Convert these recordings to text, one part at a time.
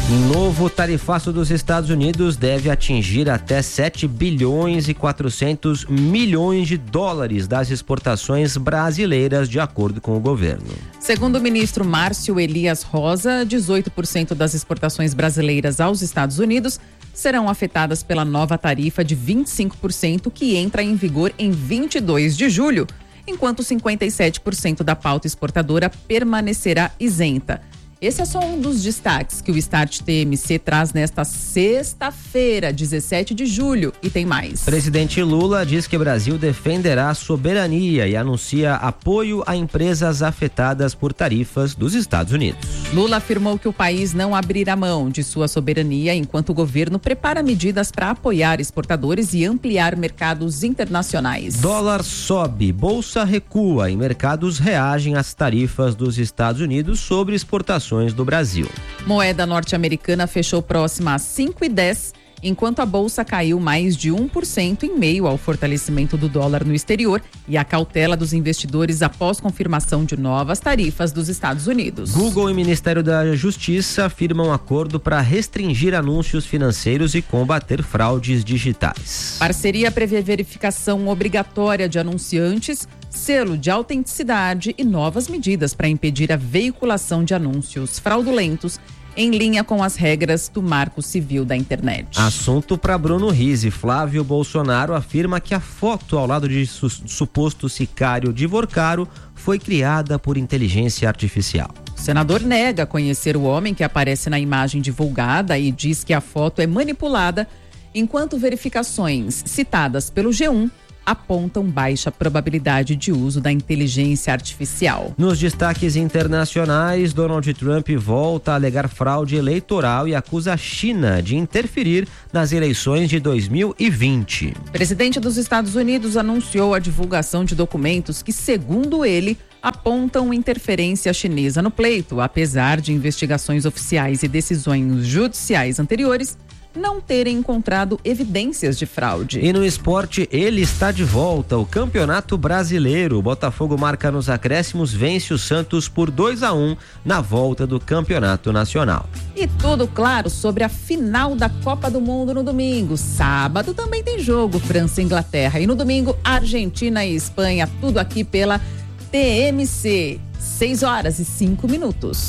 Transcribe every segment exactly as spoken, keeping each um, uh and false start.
Novo tarifaço dos Estados Unidos deve atingir até sete bilhões e quatrocentos milhões de dólares das exportações brasileiras, de acordo com o governo. Segundo o ministro Márcio Elias Rosa, dezoito por cento das exportações brasileiras aos Estados Unidos serão afetadas pela nova tarifa de vinte e cinco por cento que entra em vigor em vinte e dois de julho, enquanto cinquenta e sete por cento da pauta exportadora permanecerá isenta. Esse é só um dos destaques que o Start T M C traz nesta sexta-feira, dezessete de julho, e tem mais. Presidente Lula diz que o Brasil defenderá a soberania e anuncia apoio a empresas afetadas por tarifas dos Estados Unidos. Lula afirmou que o país não abrirá mão de sua soberania enquanto o governo prepara medidas para apoiar exportadores e ampliar mercados internacionais. Dólar sobe, bolsa recua e mercados reagem às tarifas dos Estados Unidos sobre exportações do Brasil. Moeda norte-americana fechou próxima a cinco e dez, enquanto a bolsa caiu mais de um por cento em meio ao fortalecimento do dólar no exterior e à cautela dos investidores após confirmação de novas tarifas dos Estados Unidos. Google e Ministério da Justiça firmam acordo para restringir anúncios financeiros e combater fraudes digitais. Parceria prevê verificação obrigatória de anunciantes, selo de autenticidade e novas medidas para impedir a veiculação de anúncios fraudulentos em linha com as regras do Marco Civil da Internet. Assunto para Bruno Rizzi. Flávio Bolsonaro afirma que a foto ao lado de su- suposto sicário de Vorcaro foi criada por inteligência artificial. O senador nega conhecer o homem que aparece na imagem divulgada e diz que a foto é manipulada, enquanto verificações citadas pelo G um apontam baixa probabilidade de uso da inteligência artificial. Nos destaques internacionais, Donald Trump volta a alegar fraude eleitoral e acusa a China de interferir nas eleições de dois mil e vinte. O presidente dos Estados Unidos anunciou a divulgação de documentos que, segundo ele, apontam interferência chinesa no pleito, apesar de investigações oficiais e decisões judiciais anteriores não terem encontrado evidências de fraude. E no esporte, ele está de volta. O Campeonato Brasileiro. O Botafogo marca nos acréscimos, vence o Santos por dois a um na volta do Campeonato Nacional. E tudo claro sobre a final da Copa do Mundo no domingo. Sábado também tem jogo, França e Inglaterra. E no domingo, Argentina e Espanha. Tudo aqui pela T M C. seis horas e cinco minutos.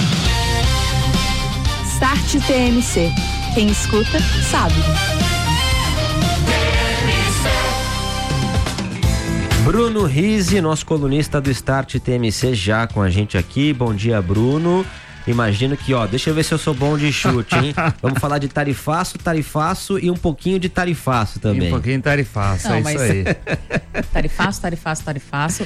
Start T M C. Quem escuta, sabe. Bruno Rizzi, nosso colunista do Start T M C, já com a gente aqui. Bom dia, Bruno. Imagino que, ó, deixa eu ver se eu sou bom de chute, hein? Vamos falar de tarifaço, tarifaço e um pouquinho de tarifaço também. E um pouquinho de tarifaço, Não, é isso aí. Tarifaço, tarifaço, tarifaço.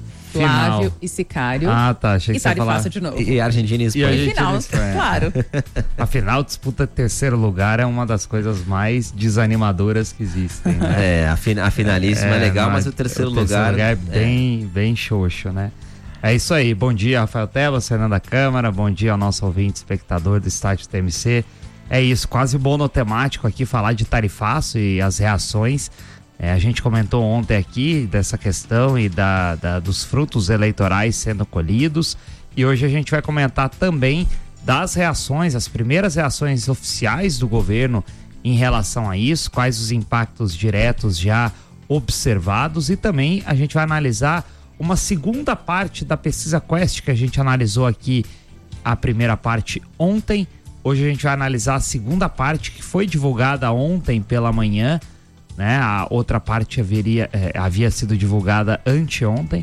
Flávio Final. e Sicário. Ah, tá. Achei que e você ia falar. de novo. E Argentina e Espanha. E final, Espanha. Claro. A final, disputa terceiro lugar é uma das coisas mais desanimadoras que existem, né? É, a, fin a finalíssima é, é legal, mas, mas o terceiro, o terceiro lugar... lugar é bem, é. bem xoxo, né? É isso aí. Bom dia, Rafael Tebas, Fernanda Câmara. Bom dia ao nosso ouvinte, espectador do Start T M C. É isso, quase monotemático aqui, falar de tarifaço e as reações. É, a gente comentou ontem aqui dessa questão e da, da, dos frutos eleitorais sendo colhidos, e hoje a gente vai comentar também das reações, as primeiras reações oficiais do governo em relação a isso, quais os impactos diretos já observados, e também a gente vai analisar uma segunda parte da pesquisa Quest que a gente analisou aqui, a primeira parte ontem. Hoje a gente vai analisar a segunda parte que foi divulgada ontem pela manhã, né? A outra parte haveria, é, havia sido divulgada anteontem,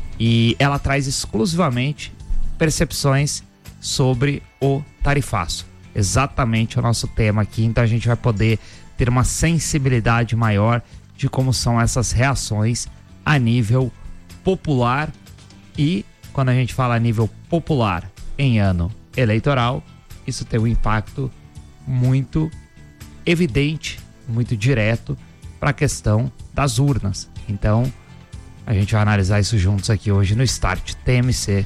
e ela traz exclusivamente percepções sobre o tarifaço. Exatamente o nosso tema aqui, então a gente vai poder ter uma sensibilidade maior de como são essas reações a nível popular. E quando a gente fala a nível popular em ano eleitoral, isso tem um impacto muito evidente, muito direto para a questão das urnas. Então, a gente vai analisar isso juntos aqui hoje no Start T M C.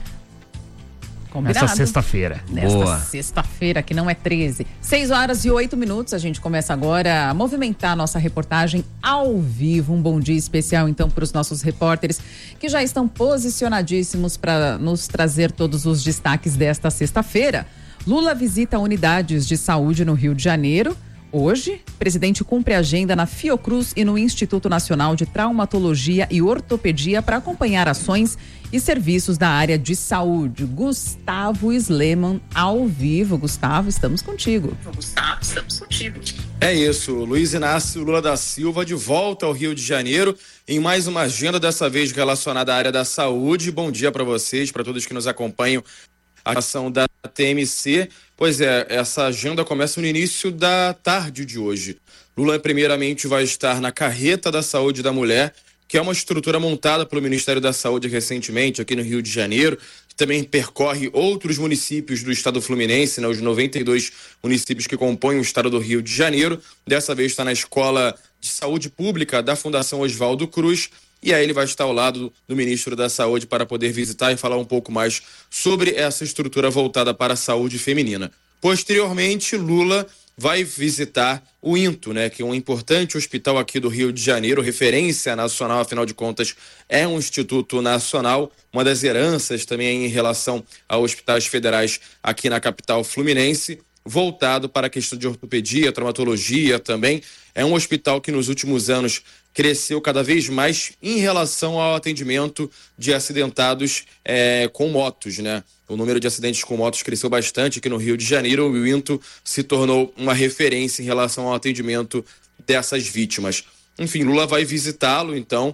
Combinado. Nessa sexta-feira. Nesta sexta-feira, que não é treze. seis horas e oito minutos. A gente começa agora a movimentar a nossa reportagem ao vivo. Um bom dia especial, então, para os nossos repórteres que já estão posicionadíssimos para nos trazer todos os destaques desta sexta-feira. Lula visita unidades de saúde no Rio de Janeiro. Hoje, o presidente cumpre agenda na Fiocruz e no Instituto Nacional de Traumatologia e Ortopedia para acompanhar ações e serviços da área de saúde. Gustavo Sleman, ao vivo. Gustavo, estamos contigo. Gustavo, estamos contigo. É isso, Luiz Inácio Lula da Silva de volta ao Rio de Janeiro em mais uma agenda, dessa vez relacionada à área da saúde. Bom dia para vocês, para todos que nos acompanham. A ação da T M C, pois é, essa agenda começa no início da tarde de hoje. Lula primeiramente vai estar na Carreta da Saúde da Mulher, que é uma estrutura montada pelo Ministério da Saúde recentemente aqui no Rio de Janeiro, que também percorre outros municípios do estado fluminense, né, os noventa e dois municípios que compõem o estado do Rio de Janeiro. Dessa vez está na Escola de Saúde Pública da Fundação Oswaldo Cruz. E aí ele vai estar ao lado do ministro da Saúde para poder visitar e falar um pouco mais sobre essa estrutura voltada para a saúde feminina. Posteriormente, Lula vai visitar o INTO, né, que é um importante hospital aqui do Rio de Janeiro, referência nacional, afinal de contas, é um instituto nacional, uma das heranças também em relação a hospitais federais aqui na capital fluminense, voltado para a questão de ortopedia, traumatologia também. É um hospital que nos últimos anos cresceu cada vez mais em relação ao atendimento de acidentados é, com motos, né? O número de acidentes com motos cresceu bastante aqui no Rio de Janeiro e o INTO se tornou uma referência em relação ao atendimento dessas vítimas. Enfim, Lula vai visitá-lo, então,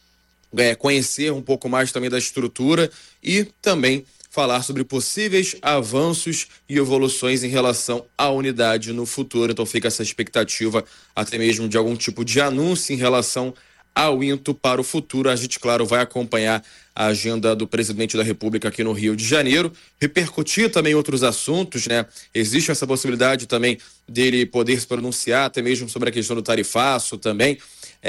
é, conhecer um pouco mais também da estrutura e também falar sobre possíveis avanços e evoluções em relação à unidade no futuro. Então fica essa expectativa até mesmo de algum tipo de anúncio em relação ao INTO para o futuro. A gente, claro, vai acompanhar a agenda do presidente da República aqui no Rio de Janeiro, repercutir também outros assuntos, né? Existe essa possibilidade também dele poder se pronunciar até mesmo sobre a questão do tarifaço também.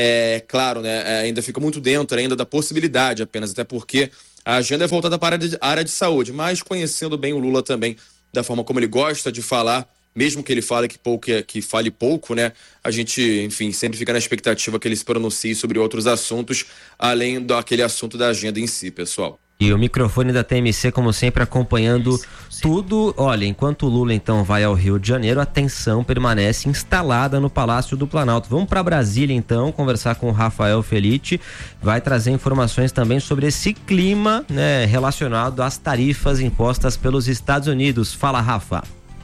É claro, né? Ainda fica muito dentro ainda da possibilidade apenas, até porque a agenda é voltada para a área de saúde, mas conhecendo bem o Lula também, da forma como ele gosta de falar, mesmo que ele fale que, pouco, que fale pouco, né? A gente, enfim, sempre fica na expectativa que ele se pronuncie sobre outros assuntos, além daquele assunto da agenda em si, pessoal. E o microfone da T M C, como sempre, acompanhando tudo. Olha, enquanto o Lula, então, vai ao Rio de Janeiro, a tensão permanece instalada no Palácio do Planalto. Vamos para Brasília, então, conversar com o Rafael Felitti. Vai trazer informações também sobre esse clima, né, relacionado às tarifas impostas pelos Estados Unidos. Fala, Rafa.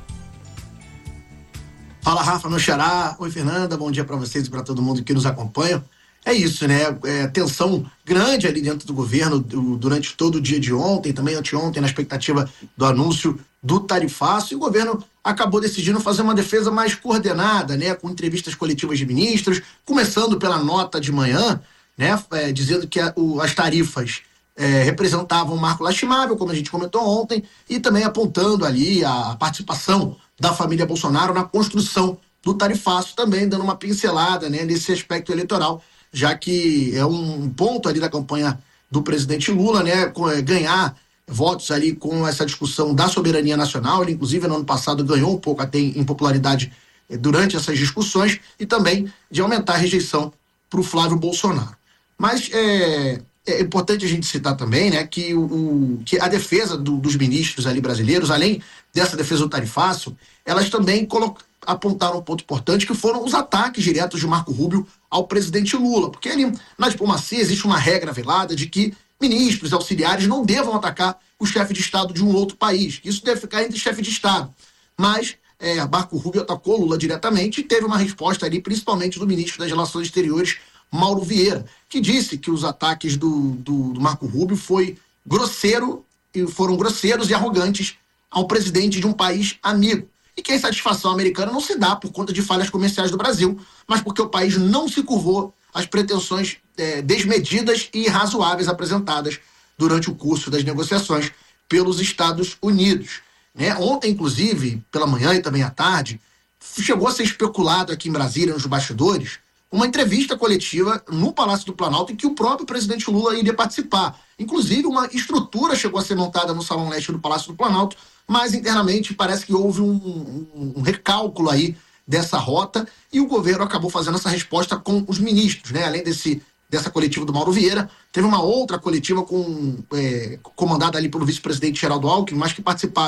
Fala, Rafa, meu xará. Oi, Fernanda. Bom dia para vocês e para todo mundo que nos acompanha. É isso, né? É, tensão grande ali dentro do governo do, durante todo o dia de ontem, também anteontem, na expectativa do anúncio do tarifaço. E o governo acabou decidindo fazer uma defesa mais coordenada, né? Com entrevistas coletivas de ministros, começando pela nota de manhã, né? É, dizendo que a, o, as tarifas é, representavam um marco lastimável, como a gente comentou ontem, e também apontando ali a participação da família Bolsonaro na construção do tarifaço, também dando uma pincelada, né, nesse aspecto eleitoral, já que é um ponto ali da campanha do presidente Lula, né, ganhar votos ali com essa discussão da soberania nacional. Ele, inclusive, no ano passado ganhou um pouco até em popularidade durante essas discussões, e também de aumentar a rejeição para o Flávio Bolsonaro. Mas é, é importante a gente citar também, né, que, o, que a defesa do, dos ministros ali brasileiros, além dessa defesa do tarifaço, elas também colocaram, apontaram um ponto importante, que foram os ataques diretos de Marco Rubio ao presidente Lula, porque ali na diplomacia existe uma regra velada de que ministros e auxiliares não devam atacar o chefe de Estado de um outro país. Isso deve ficar entre chefe de Estado. Mas é, Marco Rubio atacou Lula diretamente e teve uma resposta ali, principalmente do ministro das Relações Exteriores, Mauro Vieira, que disse que os ataques do, do, do Marco Rubio foi grosseiro, e foram grosseiros e arrogantes ao presidente de um país amigo. E que a insatisfação americana não se dá por conta de falhas comerciais do Brasil, mas porque o país não se curvou às pretensões é, desmedidas e irrazoáveis apresentadas durante o curso das negociações pelos Estados Unidos. Né? Ontem, inclusive, pela manhã e também à tarde, chegou a ser especulado aqui em Brasília, nos bastidores, uma entrevista coletiva no Palácio do Planalto em que o próprio presidente Lula iria participar. Inclusive, uma estrutura chegou a ser montada no Salão Leste do Palácio do Planalto, mas internamente parece que houve um, um, um recálculo aí dessa rota, e o governo acabou fazendo essa resposta com os ministros, né? Além desse, dessa coletiva do Mauro Vieira, teve uma outra coletiva com, é, comandada ali pelo vice-presidente Geraldo Alckmin, mas que participaram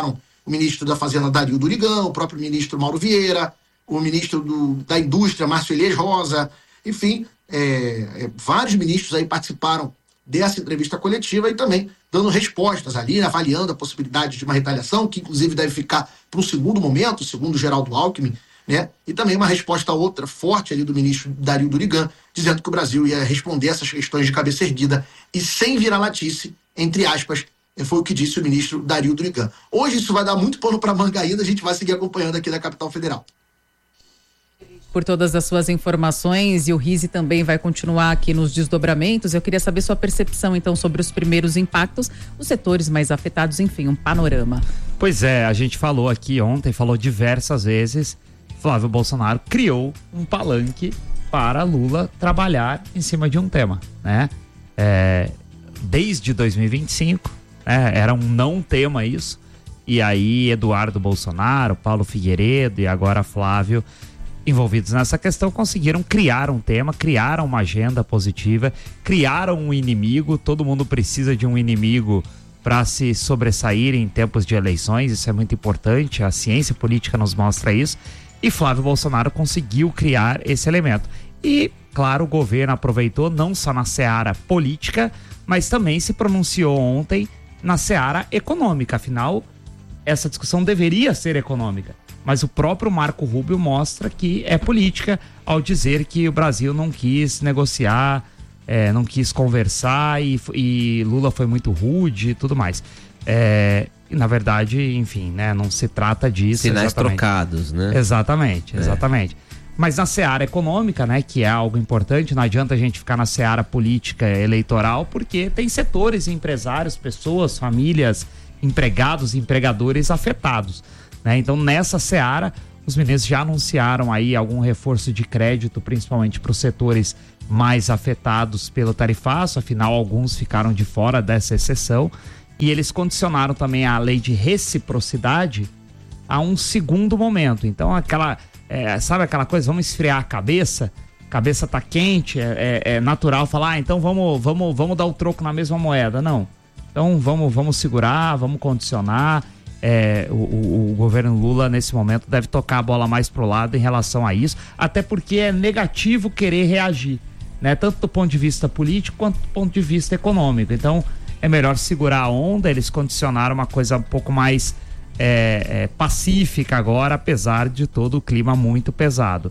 o ministro da Fazenda Dario Durigão, o próprio ministro Mauro Vieira, o ministro do, da Indústria, Márcio Elias Rosa, enfim, é, é, vários ministros aí participaram dessa entrevista coletiva e também dando respostas ali, avaliando a possibilidade de uma retaliação, que inclusive deve ficar para um segundo momento, segundo o Geraldo Alckmin, né? E também uma resposta outra forte ali do ministro Dario Durigan, dizendo que o Brasil ia responder essas questões de cabeça erguida e sem vira-latice, entre aspas, foi o que disse o ministro Dario Durigan. Hoje isso vai dar muito pano para manga ainda, a gente vai seguir acompanhando aqui da capital federal. Por todas as suas informações, e o Rizzi também vai continuar aqui nos desdobramentos. Eu queria saber sua percepção, então, sobre os primeiros impactos, os setores mais afetados, enfim, um panorama. Pois é, a gente falou aqui ontem, falou diversas vezes, Flávio Bolsonaro criou um palanque para Lula trabalhar em cima de um tema, né? É, desde dois mil e vinte e cinco, né, era um não tema isso, e aí Eduardo Bolsonaro, Paulo Figueiredo e agora Flávio, envolvidos nessa questão, conseguiram criar um tema, criaram uma agenda positiva, criaram um inimigo. Todo mundo precisa de um inimigo para se sobressair em tempos de eleições, isso é muito importante, a ciência política nos mostra isso, e Flávio Bolsonaro conseguiu criar esse elemento. E, claro, o governo aproveitou não só na seara política, mas também se pronunciou ontem na seara econômica, afinal, essa discussão deveria ser econômica. Mas o próprio Marco Rubio mostra que é política ao dizer que o Brasil não quis negociar, é, não quis conversar e, e Lula foi muito rude e tudo mais. É, e na verdade, enfim, né, não se trata disso. Sinais exatamente. trocados, né? Exatamente, exatamente. É. Mas na seara econômica, né, que é algo importante, não adianta a gente ficar na seara política eleitoral, porque tem setores, empresários, pessoas, famílias, empregados e empregadores afetados. Né? Então, nessa seara, os ministros já anunciaram aí algum reforço de crédito, principalmente para os setores mais afetados pelo tarifaço, afinal, alguns ficaram de fora dessa exceção, e eles condicionaram também a lei de reciprocidade a um segundo momento. Então, aquela, é, sabe aquela coisa, vamos esfriar a cabeça, a cabeça tá quente, é, é, é natural falar, ah, então vamos, vamos, vamos dar o troco na mesma moeda. Não. Então, vamos, vamos segurar, vamos condicionar. É, o, o, o governo Lula nesse momento deve tocar a bola mais pro lado em relação a isso, até porque é negativo querer reagir, né? Tanto do ponto de vista político quanto do ponto de vista econômico. Então é melhor segurar a onda. Eles condicionaram uma coisa um pouco mais é, é, pacífica agora, apesar de todo o clima muito pesado.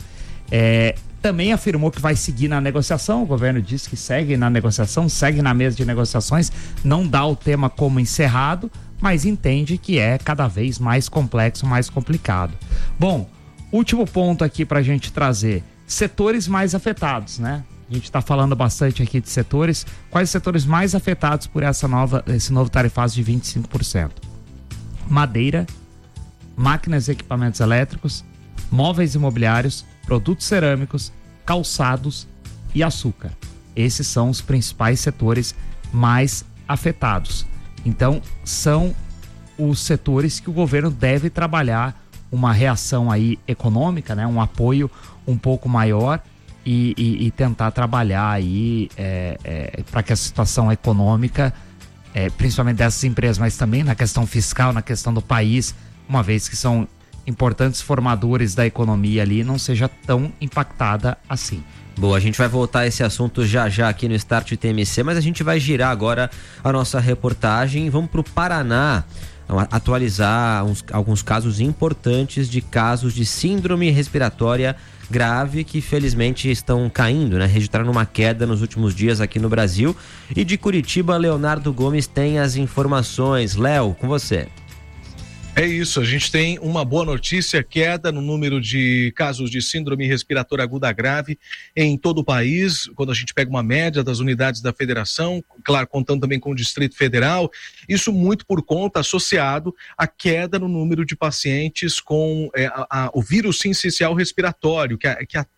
É, também afirmou que vai seguir na negociação. O governo disse que segue na negociação, segue na mesa de negociações, não dá o tema como encerrado, mas entende que é cada vez mais complexo, mais complicado. Bom, último ponto aqui para a gente trazer, setores mais afetados, né? A gente está falando bastante aqui de setores. Quais os setores mais afetados por essa nova, esse novo tarifaço de vinte e cinco por cento? Madeira, máquinas e equipamentos elétricos, móveis imobiliários, produtos cerâmicos, calçados e açúcar. Esses são os principais setores mais afetados. Então, são os setores que o governo deve trabalhar uma reação aí econômica, né? Um apoio um pouco maior e, e, e tentar trabalhar aí é, é, para que a situação econômica, é, principalmente dessas empresas, mas também na questão fiscal, na questão do país, uma vez que são importantes formadores da economia ali, não seja tão impactada assim. Boa, a gente vai voltar a esse assunto já já aqui no Start T M C, mas a gente vai girar agora a nossa reportagem. Vamos para o Paraná atualizar uns, alguns casos importantes de casos de síndrome respiratória grave que felizmente estão caindo, né? Registraram uma queda nos últimos dias aqui no Brasil. E de Curitiba, Leonardo Gomes tem as informações. Léo, com você. É isso, a gente tem uma boa notícia, queda no número de casos de síndrome respiratória aguda grave em todo o país, quando a gente pega uma média das unidades da federação, claro, contando também com o Distrito Federal, isso muito por conta, associado à queda no número de pacientes com é, a, a, o vírus sincicial respiratório, que, a, que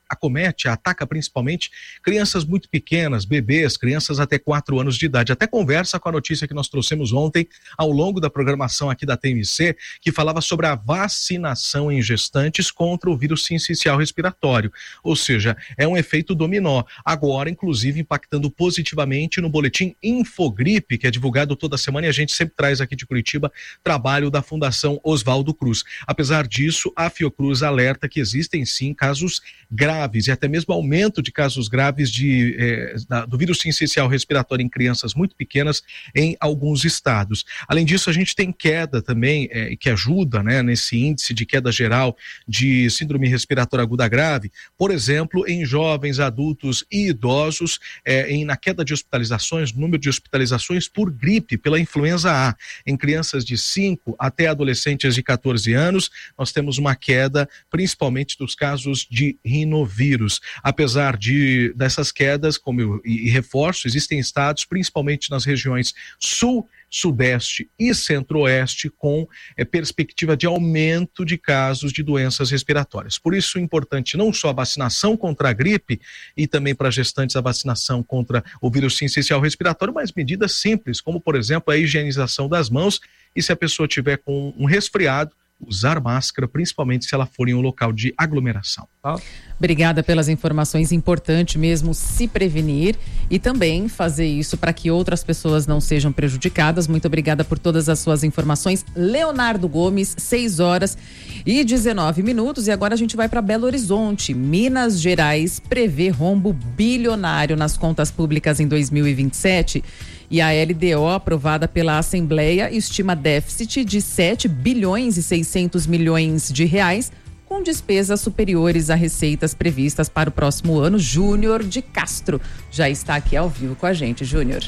acomete, ataca principalmente crianças muito pequenas, bebês, crianças até quatro anos de idade. Até conversa com a notícia que nós trouxemos ontem ao longo da programação aqui da T M C, que falava sobre a vacinação em gestantes contra o vírus sincicial respiratório. Ou seja, é um efeito dominó. Agora, inclusive, impactando positivamente no boletim Infogripe, que é divulgado toda semana, e a gente sempre traz aqui de Curitiba trabalho da Fundação Oswaldo Cruz. Apesar disso, a Fiocruz alerta que existem sim casos graves e até mesmo aumento de casos graves de, eh, da, do vírus sincicial respiratório em crianças muito pequenas em alguns estados. Além disso, a gente tem queda também, eh, que ajuda, né, nesse índice de queda geral de síndrome respiratória aguda grave, por exemplo, em jovens, adultos e idosos, eh, em, na queda de hospitalizações, número de hospitalizações por gripe, pela influenza A. Em crianças de cinco até adolescentes de catorze anos, nós temos uma queda, principalmente dos casos de rinovírus. Apesar de dessas quedas, como eu e, e reforço, existem estados, principalmente nas regiões sul, sudeste e centro-oeste, com é, perspectiva de aumento de casos de doenças respiratórias. Por isso é importante não só a vacinação contra a gripe e também para gestantes a vacinação contra o vírus sincicial respiratório, mas medidas simples, como por exemplo a higienização das mãos, e se a pessoa tiver com um resfriado, usar máscara, principalmente se ela for em um local de aglomeração. Obrigada pelas informações, importante mesmo se prevenir e também fazer isso para que outras pessoas não sejam prejudicadas. Muito obrigada por todas as suas informações. Leonardo Gomes, seis horas e dezenove minutos, e agora a gente vai para Belo Horizonte. Minas Gerais prevê rombo bilionário nas contas públicas em dois mil e vinte e sete. E a L D O, aprovada pela Assembleia, estima déficit de sete bilhões e seiscentos milhões de reais, com despesas superiores a receitas previstas para o próximo ano. Júnior de Castro já está aqui ao vivo com a gente. Júnior.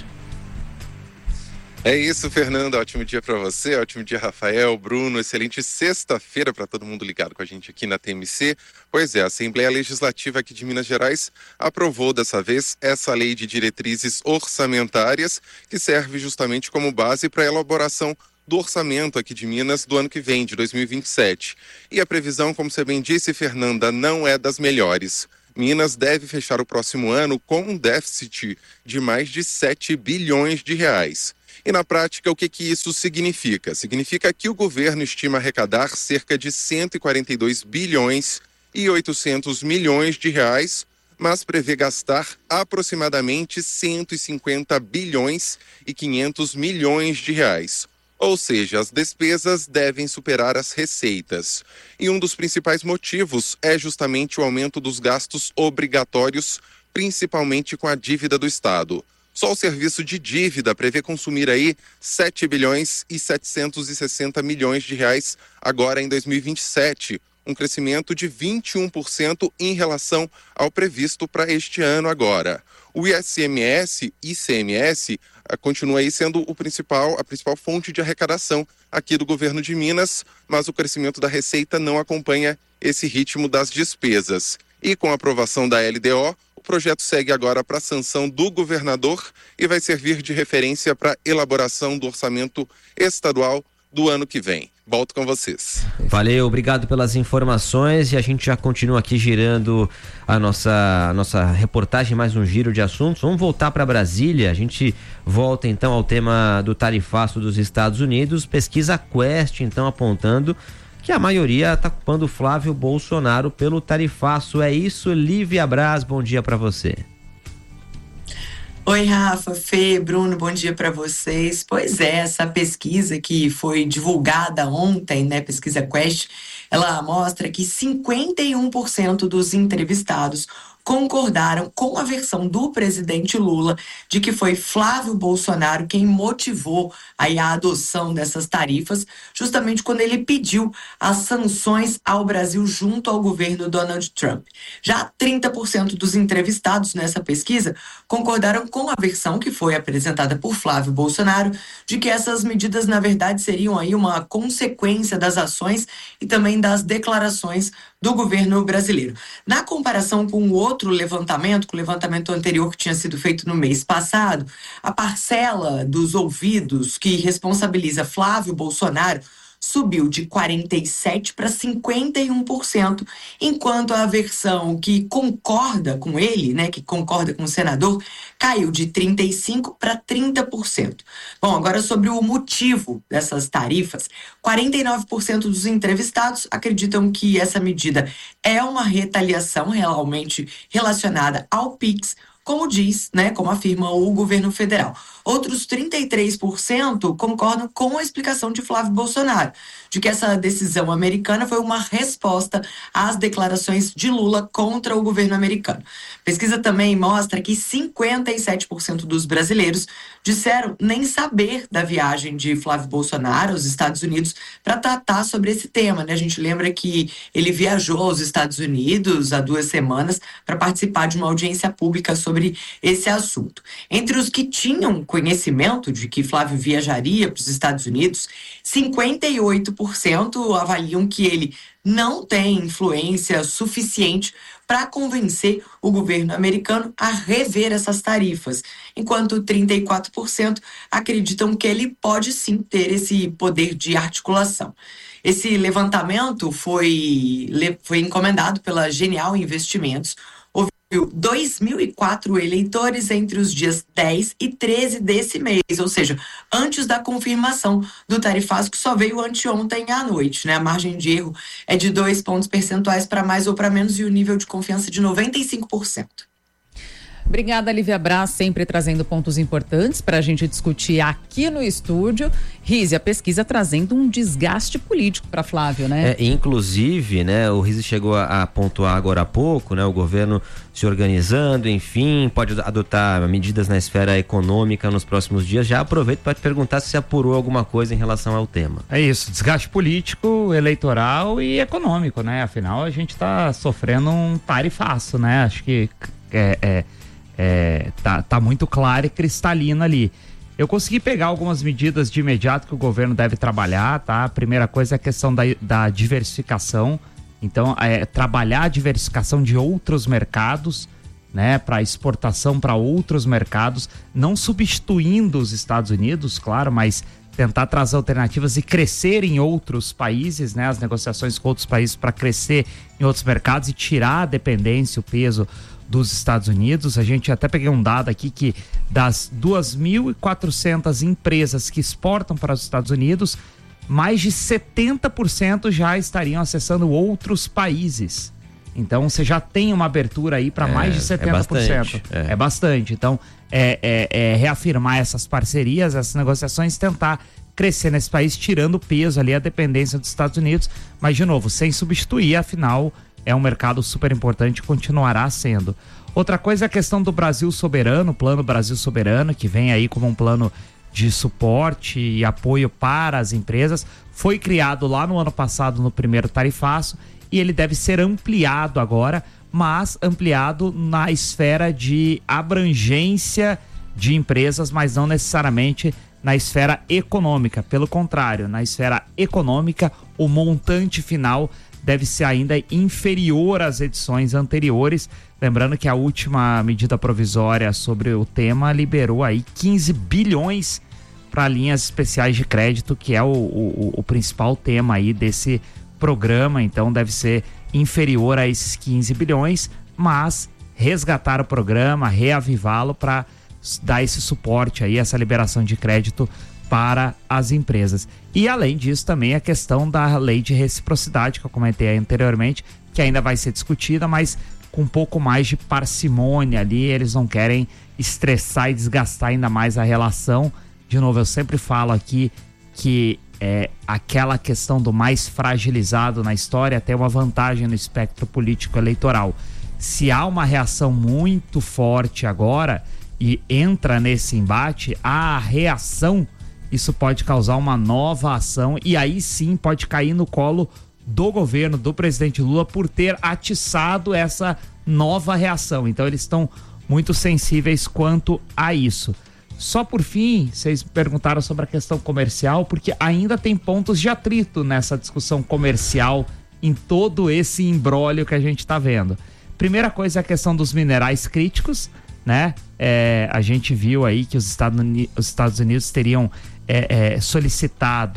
É isso, Fernanda. Ótimo dia para você, ótimo dia, Rafael, Bruno. Excelente sexta-feira para todo mundo ligado com a gente aqui na T M C. Pois é, a Assembleia Legislativa aqui de Minas Gerais aprovou dessa vez essa lei de diretrizes orçamentárias, que serve justamente como base para a elaboração do orçamento aqui de Minas do ano que vem, de dois mil e vinte e sete. E a previsão, como você bem disse, Fernanda, não é das melhores. Minas deve fechar o próximo ano com um déficit de mais de sete bilhões de reais. E na prática, o que que isso significa? Significa que o governo estima arrecadar cerca de cento e quarenta e dois bilhões e oitocentos milhões de reais, mas prevê gastar aproximadamente cento e cinquenta bilhões e quinhentos milhões de reais. Ou seja, as despesas devem superar as receitas. E um dos principais motivos é justamente o aumento dos gastos obrigatórios, principalmente com a dívida do Estado. Só o serviço de dívida prevê consumir aí sete bilhões e setecentos e sessenta milhões de reais agora em dois mil e vinte e sete, um crescimento de vinte e um por cento em relação ao previsto para este ano agora. O I C M S, I C M S, continua aí sendo o principal, a principal fonte de arrecadação aqui do governo de Minas, mas o crescimento da receita não acompanha esse ritmo das despesas. E com a aprovação da L D O, o projeto segue agora para a sanção do governador e vai servir de referência para a elaboração do orçamento estadual do ano que vem. Volto com vocês. Valeu, obrigado pelas informações, e a gente já continua aqui girando a nossa, a nossa reportagem, mais um giro de assuntos. Vamos voltar para Brasília. A gente volta então ao tema do tarifaço dos Estados Unidos. Pesquisa Quest então apontando que a maioria está culpando Flávio Bolsonaro pelo tarifaço. É isso, Lívia Braz, bom dia para você. Oi, Rafa, Fê, Bruno, bom dia para vocês. Pois é, essa pesquisa que foi divulgada ontem, né, Pesquisa Quest, ela mostra que cinquenta e um por cento dos entrevistados concordaram com a versão do presidente Lula de que foi Flávio Bolsonaro quem motivou aí a adoção dessas tarifas, justamente quando ele pediu as sanções ao Brasil junto ao governo Donald Trump. Já trinta por cento dos entrevistados nessa pesquisa concordaram com a versão que foi apresentada por Flávio Bolsonaro de que essas medidas, na verdade, seriam aí uma consequência das ações e também das declarações do governo brasileiro. Na comparação com o outro levantamento, com o levantamento anterior que tinha sido feito no mês passado, a parcela dos ouvidos que responsabiliza Flávio Bolsonaro subiu de quarenta e sete por cento para cinquenta e um por cento, enquanto a versão que concorda com ele, né, que concorda com o senador, caiu de trinta e cinco por cento para trinta por cento. Bom, agora sobre o motivo dessas tarifas, quarenta e nove por cento dos entrevistados acreditam que essa medida é uma retaliação realmente relacionada ao Pix, como diz, né, como afirma o governo federal. Outros trinta e três por cento concordam com a explicação de Flávio Bolsonaro, de que essa decisão americana foi uma resposta às declarações de Lula contra o governo americano. Pesquisa também mostra que cinquenta e sete por cento dos brasileiros disseram nem saber da viagem de Flávio Bolsonaro aos Estados Unidos para tratar sobre esse tema, né? A gente lembra que ele viajou aos Estados Unidos há duas semanas para participar de uma audiência pública sobre esse assunto. Entre os que tinham conhecimento de que Flávio viajaria para os Estados Unidos, cinquenta e oito por cento avaliam que ele não tem influência suficiente para convencer o governo americano a rever essas tarifas, enquanto trinta e quatro por cento acreditam que ele pode sim ter esse poder de articulação. Esse levantamento foi, foi encomendado pela Genial Investimentos. dois mil e quatro eleitores entre os dias dez e treze desse mês, ou seja, antes da confirmação do tarifaço, que só veio anteontem à noite, né? A margem de erro é de dois pontos percentuais para mais ou para menos e o nível de confiança de noventa e cinco por cento. Obrigada, Lívia Braz, sempre trazendo pontos importantes para a gente discutir aqui no estúdio. Rize, a pesquisa trazendo um desgaste político para Flávio, né? É, inclusive, né, o Rize chegou a, a pontuar agora há pouco, né, o governo se organizando, enfim, pode adotar medidas na esfera econômica nos próximos dias. Já aproveito para te perguntar se você apurou alguma coisa em relação ao tema. É isso, desgaste político, eleitoral e econômico, né? Afinal, a gente está sofrendo um tarifaço, né? Acho que é... é... É, tá, tá muito claro e cristalino ali. Eu consegui pegar algumas medidas de imediato que o governo deve trabalhar, tá? A primeira coisa é a questão da, da diversificação. Então, é trabalhar a diversificação de outros mercados, né? Para exportação para outros mercados, não substituindo os Estados Unidos, claro, mas tentar trazer alternativas e crescer em outros países, né? As negociações com outros países para crescer em outros mercados e tirar a dependência, o peso dos Estados Unidos. A gente até peguei um dado aqui que das duas mil e quatrocentas empresas que exportam para os Estados Unidos, mais de setenta por cento já estariam acessando outros países. Então você já tem uma abertura aí para é, mais de setenta por cento. É bastante. É, é bastante. Então é, é, é reafirmar essas parcerias, essas negociações, tentar crescer nesse país, tirando o peso ali, a dependência dos Estados Unidos, mas de novo, sem substituir, afinal é um mercado super importante e continuará sendo. Outra coisa é a questão do Brasil Soberano, o Plano Brasil Soberano, que vem aí como um plano de suporte e apoio para as empresas. Foi criado lá no ano passado, no primeiro tarifaço, e ele deve ser ampliado agora, mas ampliado na esfera de abrangência de empresas, mas não necessariamente na esfera econômica. Pelo contrário, na esfera econômica, o montante final deve ser ainda inferior às edições anteriores. Lembrando que a última medida provisória sobre o tema liberou aí quinze bilhões para linhas especiais de crédito, que é o, o, o principal tema aí desse programa. Então deve ser inferior a esses quinze bilhões, mas resgatar o programa, reavivá-lo para dar esse suporte aí, essa liberação de crédito para as empresas. E além disso também a questão da lei de reciprocidade que eu comentei anteriormente, que ainda vai ser discutida, mas com um pouco mais de parcimônia ali. Eles não querem estressar e desgastar ainda mais a relação. De novo, eu sempre falo aqui que é, aquela questão do mais fragilizado na história tem uma vantagem no espectro político eleitoral. Se há uma reação muito forte agora e entra nesse embate, a reação, isso pode causar uma nova ação e aí sim pode cair no colo do governo, do presidente Lula, por ter atiçado essa nova reação. Então eles estão muito sensíveis quanto a isso. Só por fim, vocês perguntaram sobre a questão comercial, porque ainda tem pontos de atrito nessa discussão comercial em todo esse imbróglio que a gente está vendo. Primeira coisa é a questão dos minerais críticos, né? É, a gente viu aí que os Estados Unidos, os Estados Unidos teriam é, é, solicitado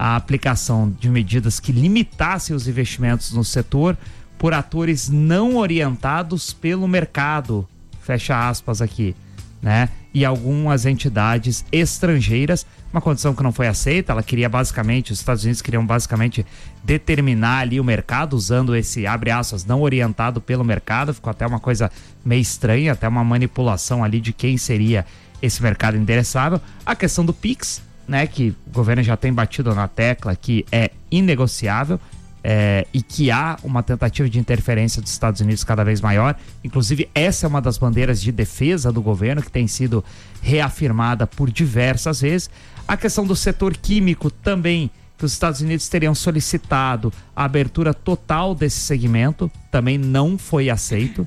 a aplicação de medidas que limitassem os investimentos no setor por atores não orientados pelo mercado, fecha aspas aqui, né? E algumas entidades estrangeiras, uma condição que não foi aceita. Ela queria basicamente, os Estados Unidos queriam basicamente determinar ali o mercado usando esse, abre aspas, não orientado pelo mercado. Ficou até uma coisa meio estranha, até uma manipulação ali de quem seria esse mercado endereçável. A questão do Pix, né, que o governo já tem batido na tecla que é inegociável, é, e que há uma tentativa de interferência dos Estados Unidos cada vez maior. Inclusive, essa é uma das bandeiras de defesa do governo que tem sido reafirmada por diversas vezes. A questão do setor químico também, que os Estados Unidos teriam solicitado a abertura total desse segmento, também não foi aceito.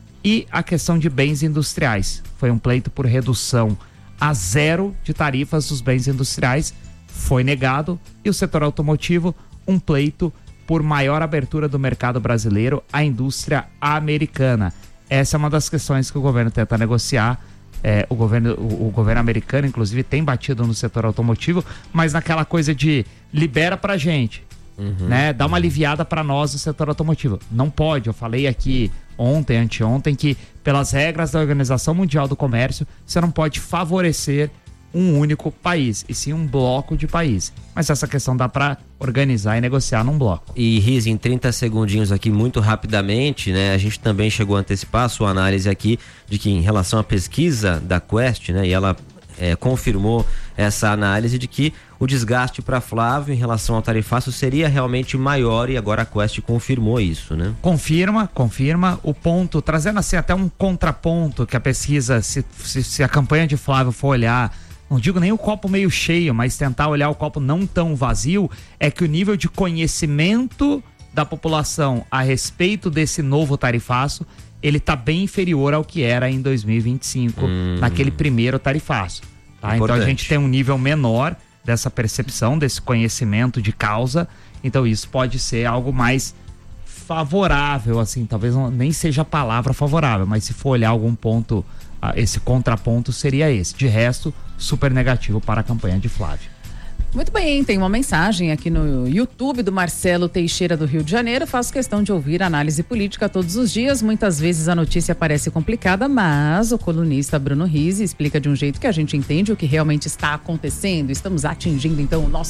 E a questão de bens industriais, foi um pleito por redução a zero de tarifas dos bens industriais, foi negado. E o setor automotivo, um pleito por maior abertura do mercado brasileiro à indústria americana. Essa é uma das questões que o governo tenta negociar. É, o, governo, o, o governo americano, inclusive, tem batido no setor automotivo, mas naquela coisa de libera pra gente, uhum, né? Dá uma aliviada pra nós no setor automotivo. Não pode, eu falei aqui ontem, anteontem, que pelas regras da Organização Mundial do Comércio, você não pode favorecer um único país, e sim um bloco de países. Mas essa questão dá para organizar e negociar num bloco. E Riz, em trinta segundinhos aqui, muito rapidamente, né? A gente também chegou a antecipar a sua análise aqui de que em relação à pesquisa da Quest, né? E ela é, confirmou essa análise de que o desgaste para Flávio em relação ao tarifaço seria realmente maior, e agora a Quest confirmou isso, né? Confirma, confirma. O ponto, trazendo assim até um contraponto que a pesquisa, se, se, se a campanha de Flávio for olhar, não digo nem o copo meio cheio, mas tentar olhar o copo não tão vazio, é que o nível de conhecimento da população a respeito desse novo tarifaço, ele tá bem inferior ao que era em dois mil e vinte e cinco, hum. naquele primeiro tarifaço. Tá? Então a gente tem um nível menor dessa percepção, desse conhecimento de causa, então isso pode ser algo mais favorável, assim, talvez não, nem seja a palavra favorável, mas se for olhar algum ponto, ah, esse contraponto seria esse. De resto, super negativo para a campanha de Flávio. Muito bem, tem uma mensagem aqui no YouTube do Marcelo Teixeira do Rio de Janeiro. Faço questão de ouvir análise política todos os dias. Muitas vezes a notícia parece complicada, mas o colunista Bruno Rizzi explica de um jeito que a gente entende o que realmente está acontecendo. Estamos atingindo então o nosso